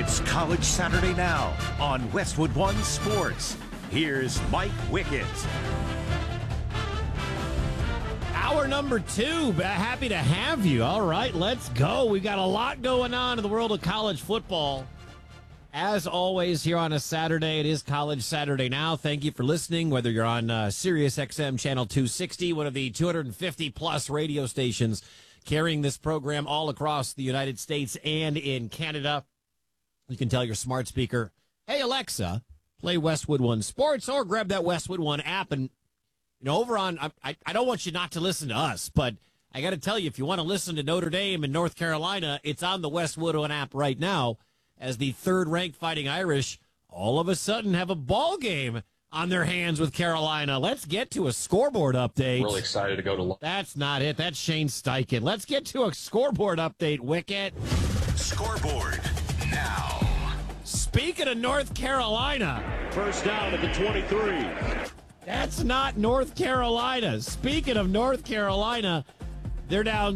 It's College Saturday Now on Westwood One Sports. Here's Mike Wickett. Hour number 2. Happy to have you. All right, let's go. We've got a lot going on in the world of college football. As always, here on a Saturday, it is College Saturday Now. Thank you for listening, whether you're on Sirius XM Channel 260, one of the 250-plus radio stations carrying this program all across the United States and in Canada. You can tell your smart speaker, hey, Alexa, play Westwood One Sports, or grab that Westwood One app. And, you know, over on, I don't want you not to listen to us, but I got to tell you, if you want to listen to Notre Dame and North Carolina, it's on the Westwood One app right now, as the third-ranked Fighting Irish all of a sudden have a ball game on their hands with Carolina. Let's get to a scoreboard update. Really excited to go to... That's not it. That's Shane Steichen. Let's get to a scoreboard update, Wicket. Scoreboard now. Speaking of North Carolina. First down at the 23. That's not North Carolina. Speaking of North Carolina, they're down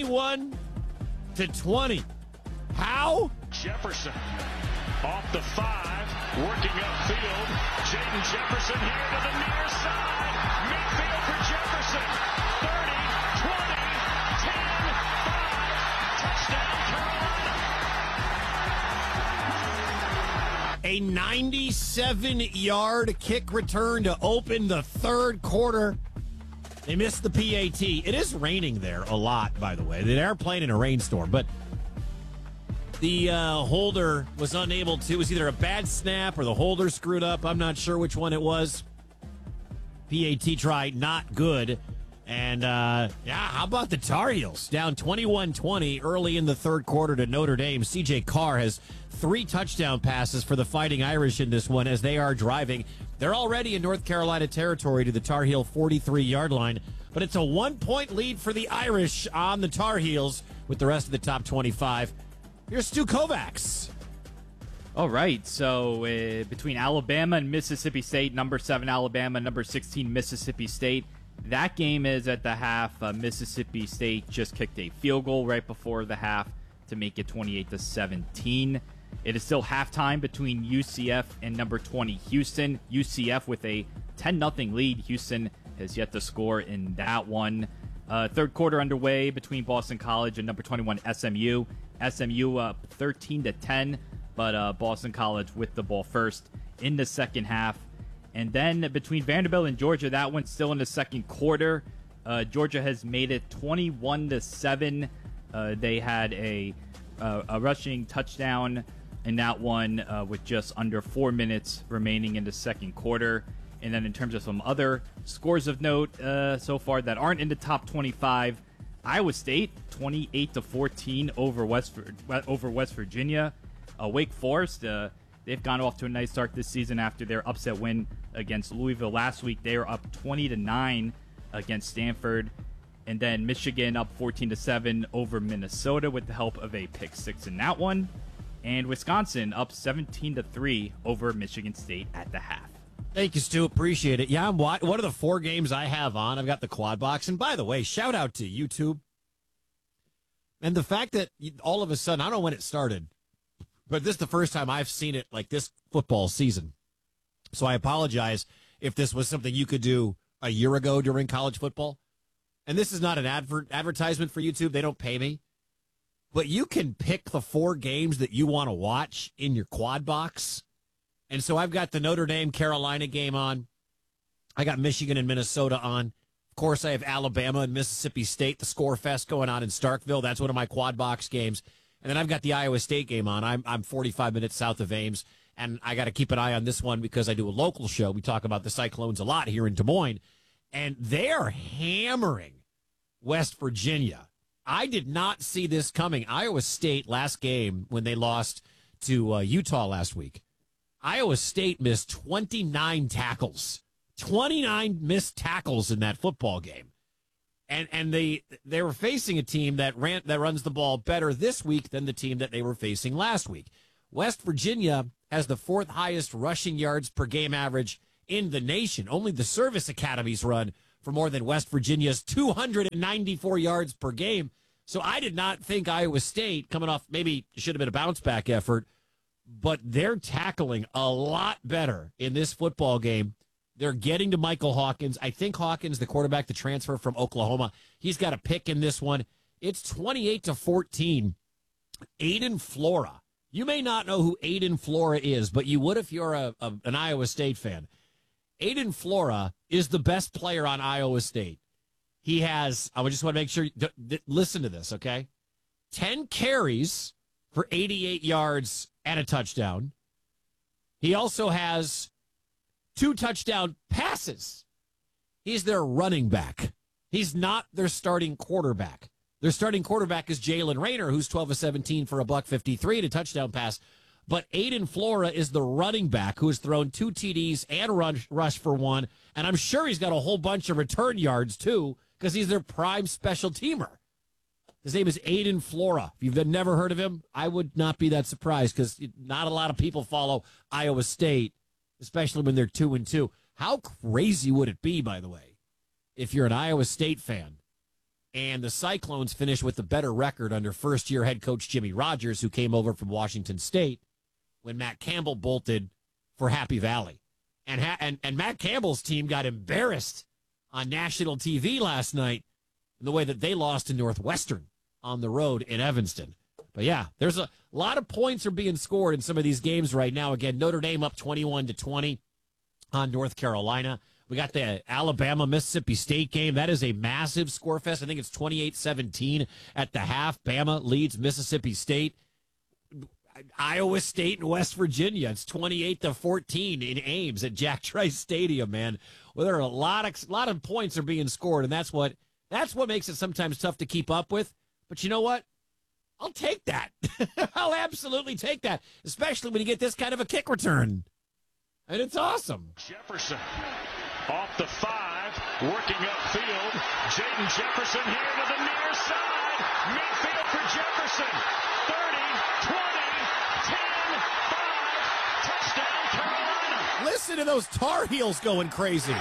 21-20. How? Jefferson off the 5, working upfield. Jaden Jefferson here to the near side. Midfield for Jefferson. 30, 20, 10, 5. Touchdown, Carolina. A 97-yard kick return to open the third quarter. They missed the PAT. It is raining there a lot, by the way. They are playing in a rainstorm, but the holder was unable to. It was either a bad snap or the holder screwed up. I'm not sure which one it was. PAT try, not good. And, how about the Tar Heels? Down 21-20 early in the third quarter to Notre Dame. C.J. Carr has 3 touchdown passes for the Fighting Irish in this one as they are driving. They're already in North Carolina territory to the Tar Heel 43-yard line. But it's a 1-point lead for the Irish on the Tar Heels with the rest of the top 25. Here's Stu Kovacs. All right, so between Alabama and Mississippi State, number 7 Alabama, number 16 Mississippi State. That game is at the half. Mississippi State just kicked a field goal right before the half to make it 28-17. It is still halftime between UCF and number 20 Houston. UCF with a 10-0 lead. Houston has yet to score in that one. Third quarter underway between Boston College and number 21 SMU. SMU up 13-10, but Boston College with the ball first in the second half. And then between Vanderbilt and Georgia, that one's still in the second quarter. Georgia has made it 21-7. They had a rushing touchdown in that one with just under 4 minutes remaining in the second quarter. And then in terms of some other scores of note so far that aren't in the top 25, Iowa State 28-14 over West Virginia. Wake Forest, they've gone off to a nice start this season after their upset win against Louisville last week. They are up 20-9 against Stanford. And then Michigan up 14-7 over Minnesota with the help of a pick six in that one. And Wisconsin up 17-3 over Michigan State at the half. Thank you, Stu. Appreciate it. Yeah, one of the 4 games I have on, I've got the quad box. And by the way, shout out to YouTube. And the fact that all of a sudden, I don't know when it started, but this is the first time I've seen it like this football season. So I apologize if this was something you could do a year ago during college football. And this is not an advertisement for YouTube. They don't pay me. But you can pick the 4 games that you want to watch in your quad box. And so I've got the Notre Dame Carolina game on. I got Michigan and Minnesota on. Of course, I have Alabama and Mississippi State, the Score Fest going on in Starkville. That's one of my quad box games. And then I've got the Iowa State game on. I'm 45 minutes south of Ames, and I got to keep an eye on this one because I do a local show. We talk about the Cyclones a lot here in Des Moines, and they are hammering West Virginia. I did not see this coming. Iowa State last game when they lost to Utah last week, Iowa State missed 29 tackles. 29 missed tackles in that football game. And they were facing a team that runs the ball better this week than the team that they were facing last week. West Virginia has the 4th highest rushing yards per game average in the nation. Only the service academies run for more than West Virginia's 294 yards per game. So I did not think Iowa State, coming off maybe should have been a bounce back effort, but they're tackling a lot better in this football game. They're getting to Michael Hawkins. I think Hawkins, the quarterback, the transfer from Oklahoma, he's got a pick in this one. It's 28-14. Aiden Flora. You may not know who Aiden Flora is, but you would if you're an Iowa State fan. Aiden Flora is the best player on Iowa State. He has, I just want to make sure, listen to this, okay? 10 carries for 88 yards and a touchdown. He also has 2 touchdown passes. He's their running back. He's not their starting quarterback. Their starting quarterback is Jalen Rayner, who's 12 of 17 for $153 and a touchdown pass. But Aiden Flora is the running back who has thrown 2 TDs and rushed for 1. And I'm sure he's got a whole bunch of return yards, too, because he's their prime special teamer. His name is Aiden Flora. If you've never heard of him, I would not be that surprised because not a lot of people follow Iowa State, especially when they're 2-2. How crazy would it be, by the way, if you're an Iowa State fan and the Cyclones finish with a better record under first-year head coach Jimmy Rogers, who came over from Washington State when Matt Campbell bolted for Happy Valley. And Matt Campbell's team got embarrassed on national TV last night in the way that they lost to Northwestern on the road in Evanston. But yeah, there's a lot of points are being scored in some of these games right now. Again, Notre Dame up 21-20 on North Carolina. We got the Alabama-Mississippi State game. That is a massive score fest. I think it's 28-17 at the half. Bama leads Mississippi State. Iowa State and West Virginia. It's 28-14 in Ames at Jack Trice Stadium, man. Well, there are a lot of points are being scored, and that's what makes it sometimes tough to keep up with. But you know what? I'll take that. I'll absolutely take that, especially when you get this kind of a kick return. And it's awesome. Jefferson off the 5, working upfield. Jaden Jefferson here to the near side. Midfield for Jefferson. 30, 20, 10, 5. Touchdown, Carolina. Listen to those Tar Heels going crazy.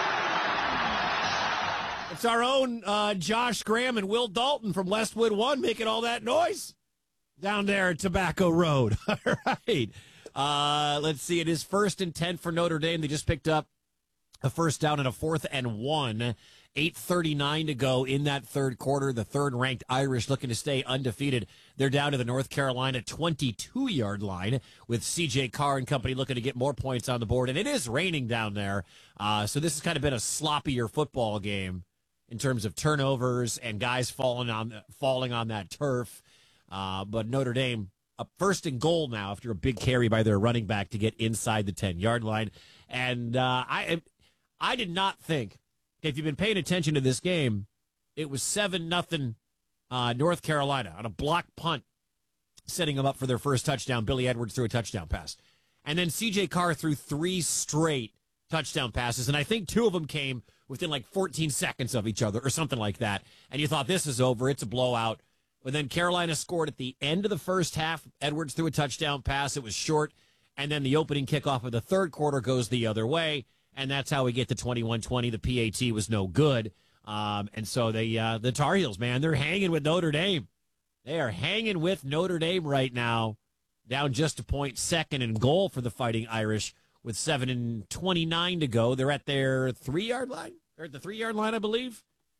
It's our own Josh Graham and Will Dalton from Westwood One making all that noise down there at Tobacco Road. All right. Let's see. It is 1st and 10 for Notre Dame. They just picked up a first down and a 4th and 1. 8:39 to go in that third quarter. The third-ranked Irish looking to stay undefeated. They're down to the North Carolina 22-yard line with C.J. Carr and company looking to get more points on the board. And it is raining down there. So this has kind of been a sloppier football game in terms of turnovers and guys falling on that turf. But Notre Dame up 1st and goal now after a big carry by their running back to get inside the 10-yard line. And I did not think, if you've been paying attention to this game, it was 7-0 North Carolina on a block punt, setting them up for their first touchdown. Billy Edwards threw a touchdown pass. And then C.J. Carr threw 3 straight touchdown passes, and I think 2 of them came within like 14 seconds of each other or something like that. And you thought, this is over. It's a blowout. But then Carolina scored at the end of the first half. Edwards threw a touchdown pass. It was short. And then the opening kickoff of the third quarter goes the other way. And that's how we get to 21-20. The PAT was no good. And so the Tar Heels, man, they're hanging with Notre Dame. They are hanging with Notre Dame right now. Down just a point, 2nd and goal for the Fighting Irish with 7:29 to go. They're at their 3-yard line. They're at the 3-yard line, I believe.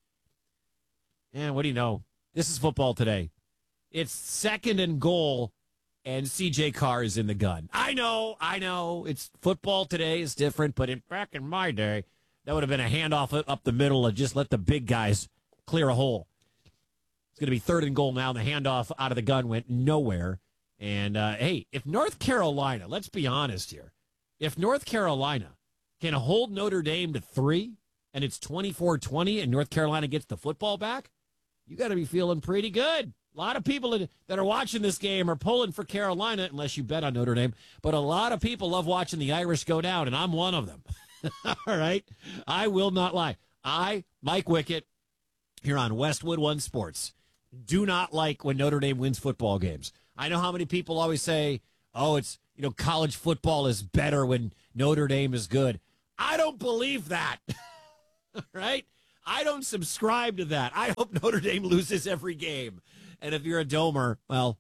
And what do you know? This is football today. It's 2nd and goal, and C.J. Carr is in the gun. I know. It's football today is different, but back in my day, that would have been a handoff up the middle and just let the big guys clear a hole. It's going to be 3rd and goal now. The handoff out of the gun went nowhere. And, hey, if North Carolina, let's be honest here, if North Carolina can hold Notre Dame to 3 and it's 24-20 and North Carolina gets the football back, you got to be feeling pretty good. A lot of people that are watching this game are pulling for Carolina, unless you bet on Notre Dame. But a lot of people love watching the Irish go down, and I'm one of them. All right? I will not lie. I, Mike Wickett, here on Westwood One Sports, do not like when Notre Dame wins football games. I know how many people always say, oh, it's, college football is better when Notre Dame is good. I don't believe that. All right? I don't subscribe to that. I hope Notre Dame loses every game. And if you're a Domer, well,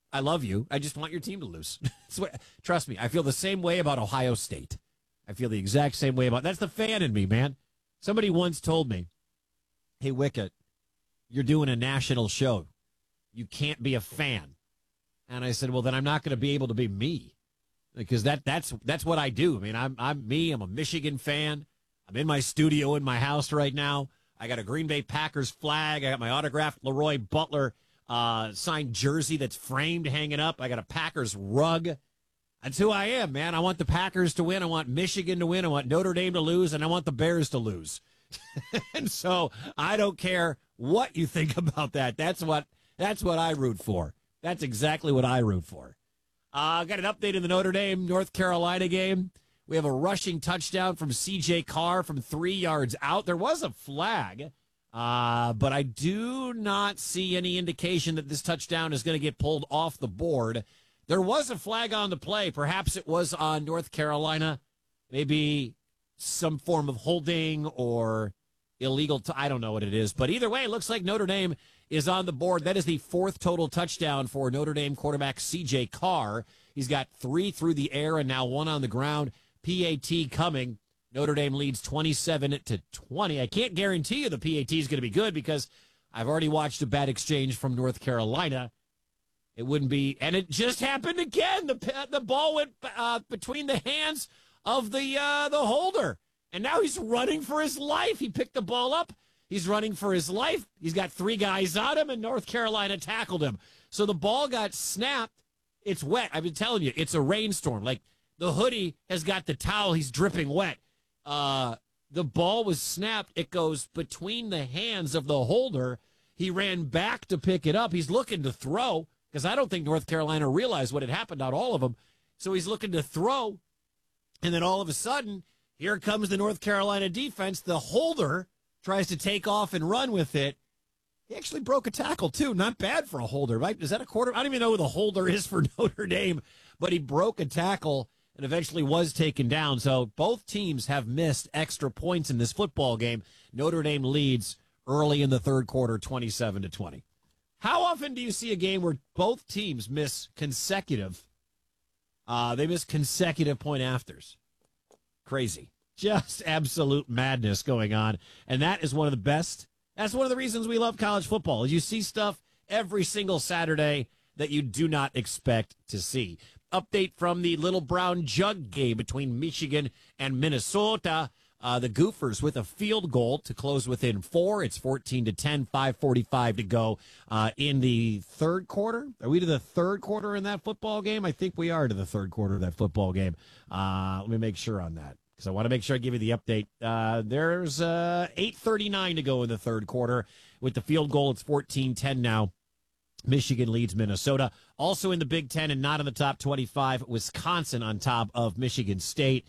I love you. I just want your team to lose. Trust me, I feel the same way about Ohio State. I feel the exact same way about. That's the fan in me, man. Somebody once told me, "Hey, Wicket, you're doing a national show. You can't be a fan." And I said, "Well, then I'm not going to be able to be me, because that's what I do. I mean, I'm me. I'm a Michigan fan. I'm in my studio in my house right now. I got a Green Bay Packers flag. I got my autographed Leroy Butler signed jersey that's framed hanging up. I got a Packers rug. That's who I am, man. I want the Packers to win. I want Michigan to win. I want Notre Dame to lose, and I want the Bears to lose." And so I don't care what you think about that. That's what I root for. That's exactly what I root for. Got an update in the Notre Dame North Carolina game. We have a rushing touchdown from C.J. Carr from 3 yards out. There was a flag, but I do not see any indication that this touchdown is going to get pulled off the board. There was a flag on the play. Perhaps it was on North Carolina. Maybe some form of holding or illegal. I don't know what it is. But either way, it looks like Notre Dame is on the board. That is the fourth total touchdown for Notre Dame quarterback C.J. Carr. He's got 3 through the air and now 1 on the ground. PAT coming. Notre Dame leads 27-20. I can't guarantee you the PAT is going to be good because I've already watched a bad exchange from North Carolina. It wouldn't be, and it just happened again. The ball went between the hands of the holder, and now he's running for his life. He picked the ball up. He's running for his life. He's got 3 guys on him, and North Carolina tackled him. So the ball got snapped. It's wet. I've been telling you, it's a rainstorm. Like, the hoodie has got the towel. He's dripping wet. The ball was snapped. It goes between the hands of the holder. He ran back to pick it up. He's looking to throw because I don't think North Carolina realized what had happened, not all of them. So he's looking to throw, and then all of a sudden, here comes the North Carolina defense. The holder tries to take off and run with it. He actually broke a tackle, too. Not bad for a holder, right? Is that a quarter? I don't even know who the holder is for Notre Dame, but he broke a tackle and eventually was taken down. So both teams have missed extra points in this football game. Notre Dame leads early in the third quarter, 27-20. How often do you see a game where both teams miss consecutive? They miss consecutive point afters. Crazy. Just absolute madness going on. And that is one of the best. That's one of the reasons we love college football. You see stuff every single Saturday that you do not expect to see. Update from the Little Brown Jug game between Michigan and Minnesota. The Gophers with a field goal to close within 4. It's 14-10, 5:45 to go in the third quarter. Are we to the third quarter in that football game? I think we are to the third quarter of that football game. Let me make sure on that because I want to make sure I give you the update. There's 8:39 to go in the third quarter. With the field goal, it's 14-10 now. Michigan leads Minnesota. Also in the Big Ten and not in the top 25, Wisconsin on top of Michigan State,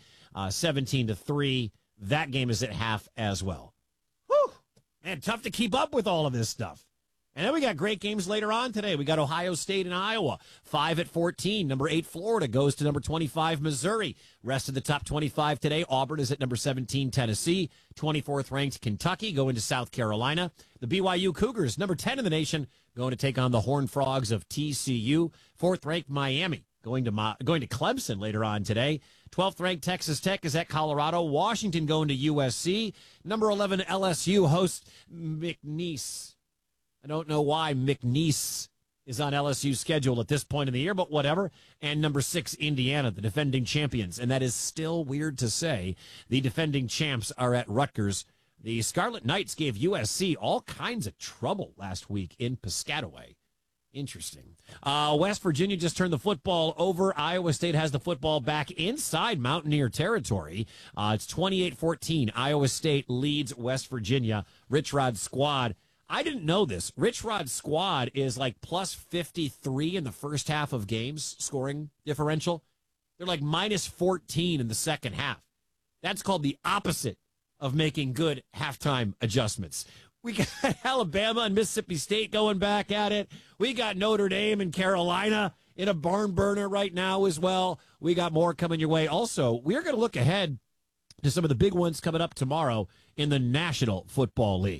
17-3. That game is at half as well. Whew. Man, tough to keep up with all of this stuff. And then we got great games later on today. We got Ohio State and Iowa, 5-14. Number 8, Florida, goes to number 25, Missouri. Rest of the top 25 today. Auburn is at number 17, Tennessee. 24th ranked Kentucky going to South Carolina. The BYU Cougars, number 10 in the nation, going to take on the Horned Frogs of TCU. 4th ranked Miami going to Clemson later on today. 12th ranked Texas Tech is at Colorado. Washington going to USC. Number 11 LSU hosts McNeese. I don't know why McNeese is on LSU's schedule at this point in the year, but whatever. And number 6, Indiana, the defending champions. And that is still weird to say. The defending champs are at Rutgers. The Scarlet Knights gave USC all kinds of trouble last week in Piscataway. Interesting. West Virginia just turned the football over. Iowa State has the football back inside Mountaineer territory. It's 28-14. Iowa State leads West Virginia. Rich Rod's squad. I didn't know this. Rich Rod's squad is like plus 53 in the first half of games scoring differential. They're like minus 14 in the second half. That's called the opposite of making good halftime adjustments. We got Alabama and Mississippi State going back at it. We got Notre Dame and Carolina in a barn burner right now as well. We got more coming your way. Also, we're going to look ahead to some of the big ones coming up tomorrow in the National Football League,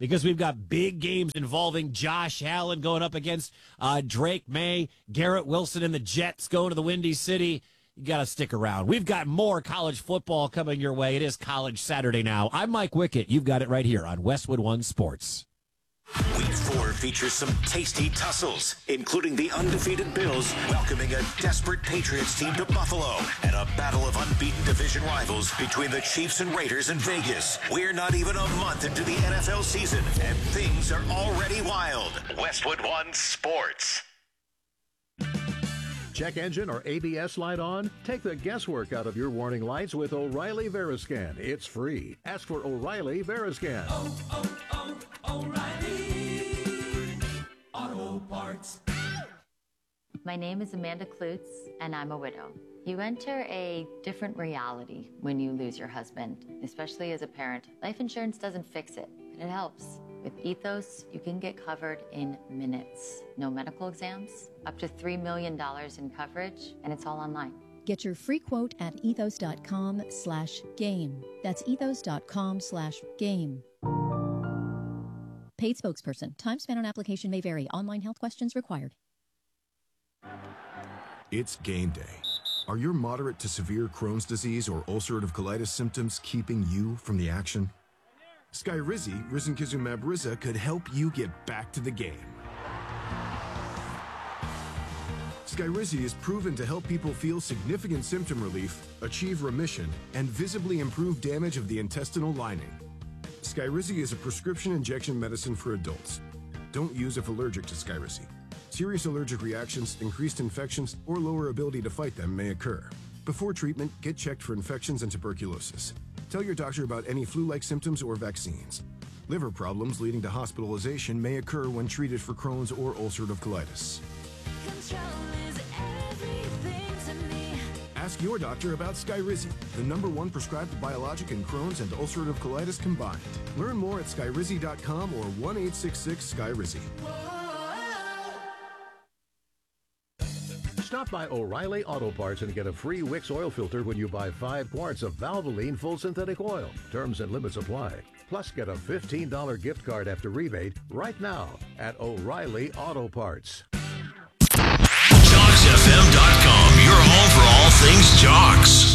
because we've got big games involving Josh Allen going up against Drake May, Garrett Wilson and the Jets going to the Windy City. You got to stick around. We've got more college football coming your way. It is College Saturday now. I'm Mike Wickett. You've got it right here on Westwood One Sports. Week 4 features some tasty tussles, including the undefeated Bills welcoming a desperate Patriots team to Buffalo and a battle of unbeaten division rivals between the Chiefs and Raiders in Vegas. We're not even a month into the NFL season, and things are already wild. Westwood One Sports. Check engine or ABS light on? Take the guesswork out of your warning lights with O'Reilly Veriscan. It's free. Ask for O'Reilly Veriscan. O'Reilly Auto Parts. My name is Amanda Klutz, and I'm a widow. You enter a different reality when you lose your husband, especially as a parent. Life insurance doesn't fix it, but it helps. With Ethos, you can get covered in minutes. No medical exams, up to $3 million in coverage, and it's all online. Get your free quote at ethos.com/game. That's ethos.com/game. Paid spokesperson. Time spent on application may vary. Online health questions required. It's game day. Are your moderate to severe Crohn's disease or ulcerative colitis symptoms keeping you from the action? Skyrizi, risankizumab Riza, could help you get back to the game. Skyrizi is proven to help people feel significant symptom relief, achieve remission, and visibly improve damage of the intestinal lining. Skyrizi is a prescription injection medicine for adults. Don't use if allergic to Skyrizi. Serious allergic reactions, increased infections, or lower ability to fight them may occur. Before treatment, get checked for infections and tuberculosis. Tell your doctor about any flu-like symptoms or vaccines. Liver problems leading to hospitalization may occur when treated for Crohn's or ulcerative colitis. Ask your doctor about Skyrizi, the #1 prescribed biologic in Crohn's and ulcerative colitis combined. Learn more at skyrizi.com or 1-866-SKYRIZI. Stop by O'Reilly Auto Parts and get a free Wix oil filter when you buy 5 quarts of Valvoline Full Synthetic Oil. Terms and limits apply. Plus, get a $15 gift card after rebate right now at O'Reilly Auto Parts. JocksFM.com, your home for all things Jocks.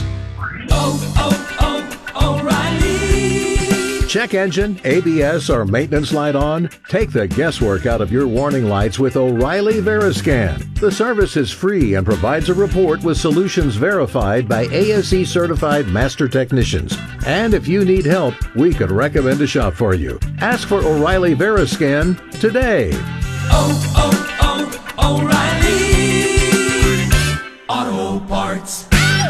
O'Reilly. Check engine, ABS, or maintenance light on? Take the guesswork out of your warning lights with O'Reilly Veriscan. The service is free and provides a report with solutions verified by ASE certified master technicians. And if you need help, we could recommend a shop for you. Ask for O'Reilly Veriscan today. O'Reilly Auto Parts.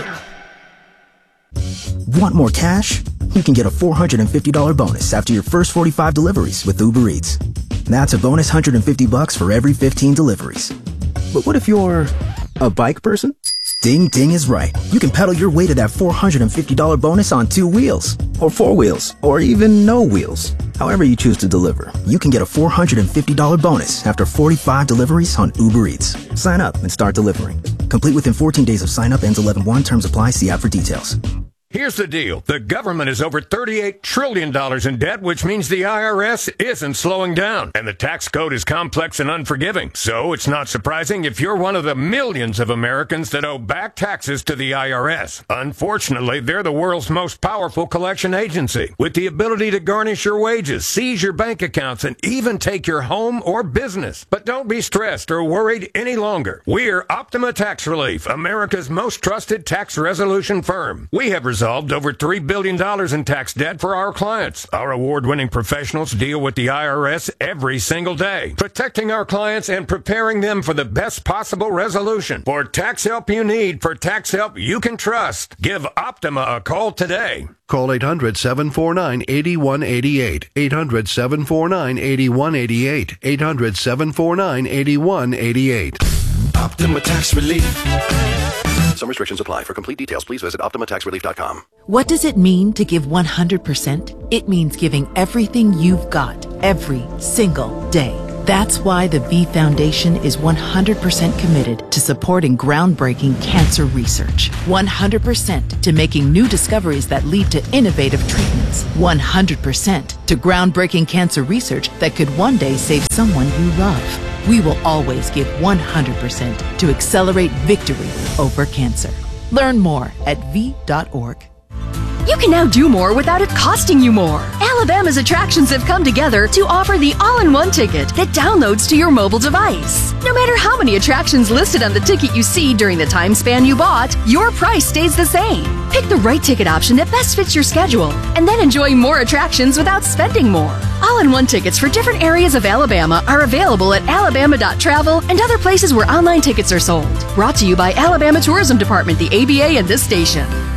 Want more cash? You can get a $450 bonus after your first 45 deliveries with Uber Eats. That's a bonus $150 for every 15 deliveries. But what if you're a bike person? Ding Ding is right. You can pedal your way to that $450 bonus on 2 wheels, or 4 wheels, or even no wheels. However you choose to deliver, you can get a $450 bonus after 45 deliveries on Uber Eats. Sign up and start delivering. Complete within 14 days of sign up. Ends 11/1. Terms apply. See app for details. Here's the deal. The government is over $38 trillion in debt, which means the IRS isn't slowing down. And the tax code is complex and unforgiving. So it's not surprising if you're one of the millions of Americans that owe back taxes to the IRS. Unfortunately, they're the world's most powerful collection agency, with the ability to garnish your wages, seize your bank accounts, and even take your home or business. But don't be stressed or worried any longer. We're Optima Tax Relief, America's most trusted tax resolution firm. We have resolved over $3 billion in tax debt for our clients. Our award-winning professionals deal with the IRS every single day, protecting our clients and preparing them for the best possible resolution. For tax help you need, for tax help you can trust, give Optima a call today. Call 800-749-8188. 800-749-8188. 800-749-8188. Optima Tax Relief. Some restrictions apply. For complete details, please visit OptimaTaxRelief.com. What does it mean to give 100%? It means giving everything you've got every single day. That's why the V Foundation is 100% committed to supporting groundbreaking cancer research. 100% to making new discoveries that lead to innovative treatments. 100% to groundbreaking cancer research that could one day save someone you love. We will always give 100% to accelerate victory over cancer. Learn more at V.org. You can now do more without it costing you more. Alabama's attractions have come together to offer the all-in-one ticket that downloads to your mobile device. No matter how many attractions listed on the ticket you see during the time span you bought, your price stays the same. Pick the right ticket option that best fits your schedule, and then enjoy more attractions without spending more. All-in-one tickets for different areas of Alabama are available at alabama.travel and other places where online tickets are sold. Brought to you by Alabama Tourism Department, the ABA, and this station.